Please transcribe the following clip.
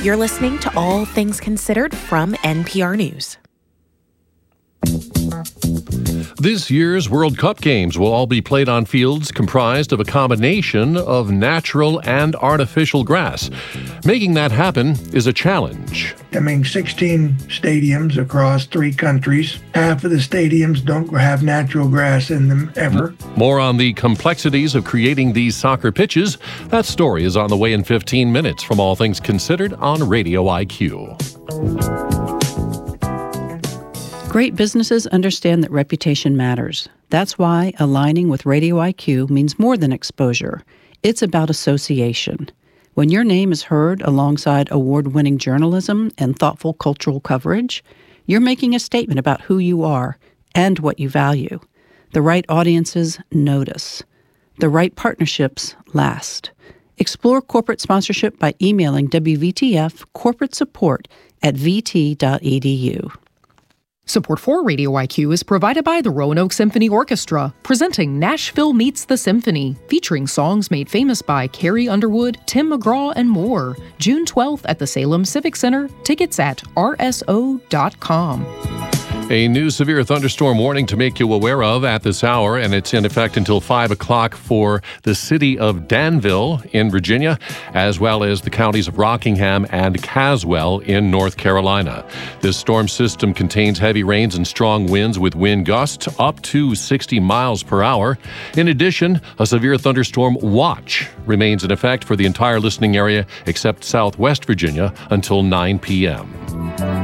You're listening to All Things Considered from NPR News. This year's World Cup games will all be played on fields comprised of a combination of natural and artificial grass. Making that happen is a challenge. 16 stadiums across 3 countries. Half of the stadiums don't have natural grass in them ever. More on the complexities of creating these soccer pitches. That story is on the way in 15 minutes from All Things Considered on Radio IQ. Great businesses understand that reputation matters. That's why aligning with Radio IQ means more than exposure. It's about association. When your name is heard alongside award-winning journalism and thoughtful cultural coverage, you're making a statement about who you are and what you value. The right audiences notice. The right partnerships last. Explore corporate sponsorship by emailing WVTF corporate support at vt.edu. Support for Radio IQ is provided by the Roanoke Symphony Orchestra, presenting Nashville Meets the Symphony, featuring songs made famous by Carrie Underwood, Tim McGraw, and more. June 12th at the Salem Civic Center. Tickets at rso.com. A new severe thunderstorm warning to make you aware of at this hour, and it's in effect until 5 o'clock for the city of Danville in Virginia, as well as the counties of Rockingham and Caswell in North Carolina. This storm system contains heavy rains and strong winds with wind gusts up to 60 miles per hour. In addition, a severe thunderstorm watch remains in effect for the entire listening area except Southwest Virginia until 9 p.m.